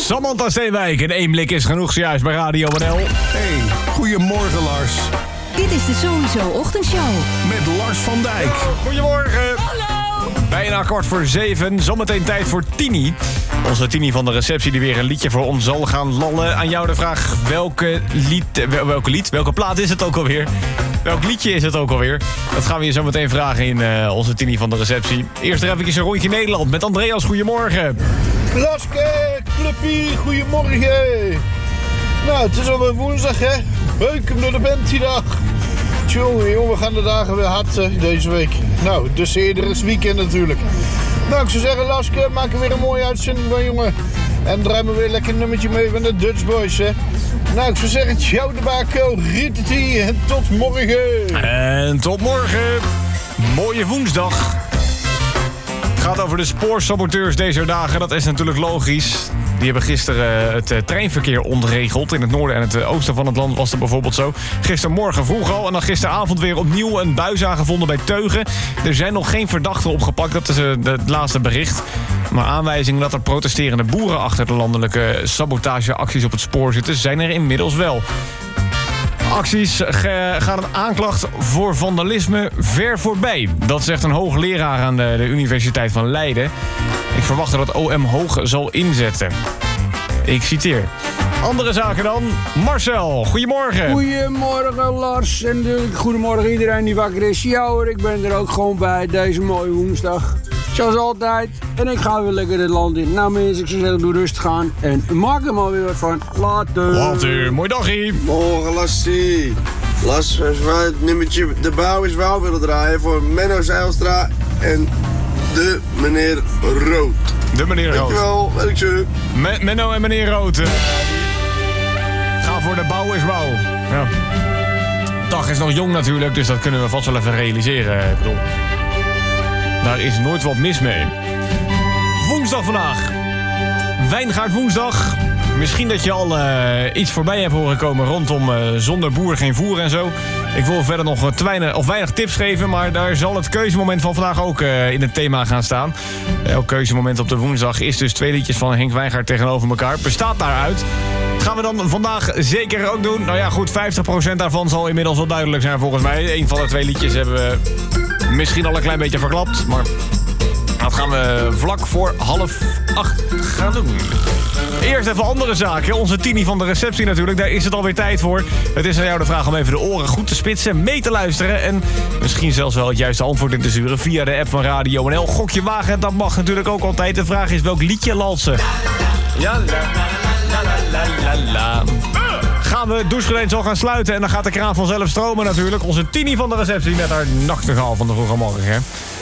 Samantha Steenwijk en 1 blik is genoeg zojuist bij Radio NL. Hey, goedemorgen Lars. Dit is de Sowieso Ochtendshow. Met Lars van Dijk. Goedemorgen. Hallo. Bijna 6:45, zometeen tijd voor Tini. Onze Tini van de receptie die weer een liedje voor ons zal gaan lallen. Aan jou de vraag, welke plaat is het ook alweer? Welk liedje is het ook alweer? Dat gaan we je zo meteen vragen in onze Tini van de receptie. Eerst er even een rondje Nederland met Andreas. Goedemorgen. Laske, clubpie, goedemorgen. Nou, het is alweer woensdag, hè. Beuken door de bent die dag. Jongen, we gaan de dagen weer hard deze week. Nou, dus eerder is weekend natuurlijk. Nou, ik zou zeggen, Laske, maak er weer een mooie uitzending van, jongen. En draai me weer lekker een nummertje mee van de Dutch Boys, hè. Nou, ik zou zeggen, ciao de bako, riteti en tot morgen. En tot morgen. Mooie woensdag. Het gaat over de spoorsaboteurs deze dagen. Dat is natuurlijk logisch. Die hebben gisteren het treinverkeer ontregeld. In het noorden en het oosten van het land was dat bijvoorbeeld zo. Gistermorgen vroeg al en dan gisteravond weer opnieuw een buis aangevonden bij Teugen. Er zijn nog geen verdachten opgepakt, dat is het laatste bericht. Maar aanwijzingen dat er protesterende boeren achter de landelijke sabotageacties op het spoor zitten, zijn er inmiddels wel. Acties gaan een aanklacht voor vandalisme ver voorbij. Dat zegt een hoogleraar aan de Universiteit van Leiden. Ik verwacht dat het OM hoog zal inzetten. Ik citeer. Andere zaken dan. Marcel, goedemorgen. Goedemorgen Lars en goedemorgen iedereen die wakker is. Ja hoor, ik ben er ook gewoon bij deze mooie woensdag. Zoals altijd. En ik ga weer lekker het land in. Nou mensen, ik zou zeggen doe rustig aan. En maak er maar weer wat van. Later. Mooi dagje. Morgen Lassie. Las, als wij het nummertje De Bouw is Wauw willen draaien voor Menno Zijlstra en de meneer Rood. De meneer Rood. Dankjewel, werk zo. Menno en meneer Rood. Ga voor De Bouw is Wauw. Ja. De dag is nog jong natuurlijk, dus dat kunnen we vast wel even realiseren. Ik bedoel, daar is nooit wat mis mee. Woensdag vandaag. Wijngaard woensdag. Misschien dat je al iets voorbij hebt horen komen rondom zonder boer geen voer en zo. Ik wil verder nog weinig tips geven, maar daar zal het keuzemoment van vandaag ook in het thema gaan staan. Elk keuzemoment op de woensdag is dus 2 liedjes van Henk Wijngaard tegenover elkaar. Bestaat daaruit. Dat gaan we dan vandaag zeker ook doen. Nou ja, goed, 50% daarvan zal inmiddels wel duidelijk zijn volgens mij. Een van de 2 liedjes hebben we misschien al een klein beetje verklapt, maar dat gaan we vlak voor 7:30 gaan doen. Eerst even andere zaken. Onze Tini van de receptie natuurlijk, daar is het alweer tijd voor. Het is aan jou de vraag om even de oren goed te spitsen, mee te luisteren en misschien zelfs wel het juiste antwoord in te sturen via de app van Radio NL. Gokje wagen, dat mag natuurlijk ook altijd. De vraag is welk liedje lalsen. Ja, la. Gaan we douchegordijn zal gaan sluiten en dan gaat de kraan vanzelf stromen natuurlijk. Onze Tini van de receptie met haar nachtegaal van de vroege morgen.